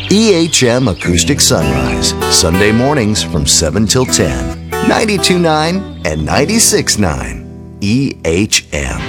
EHM Acoustic Sunrise, Sunday mornings from 7 till 10. 92.9 and 96.9. EHM.